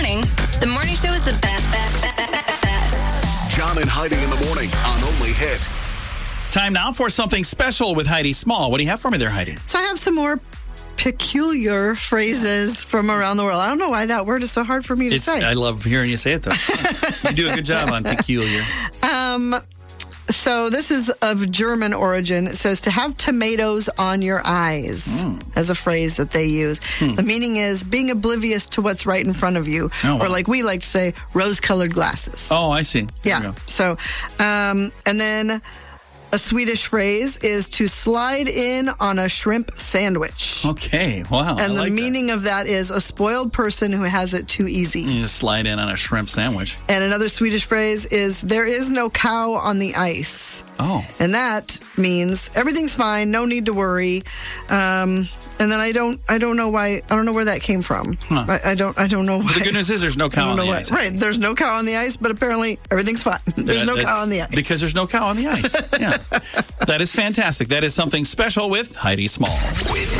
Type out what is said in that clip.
morning. The morning show is the best. John and Heidi in the morning on Only Hit. Time now for something special with Heidi Small. What do you have for me there, Heidi? So I have some more peculiar phrases from around the world. I don't know why that word is so hard for me to say. I love hearing you say it, though. You do a good job on peculiar. So this is of German origin. It says to have tomatoes on your eyes as a phrase that they use. The meaning is being oblivious to what's right in front of you. Oh, wow. Or like we like to say, rose-colored glasses. Oh, I see. There we Yeah. go. So, and then a Swedish phrase is to slide in on a shrimp sandwich. Okay, wow. And I the like meaning of that is a spoiled person who has it too easy. that. You just slide in on a shrimp sandwich. And another Swedish phrase is there is no cow on the ice. Oh. And that means everything's fine, no need to worry. And then I don't know why. I don't know where that came from. Huh. I don't know why. The good news is there's no cow on the ice. Right, there's no cow on the ice, but apparently everything's fine. There's no cow on the ice. Because there's no cow on the ice. Yeah. That is fantastic. That is something special with Heidi Small.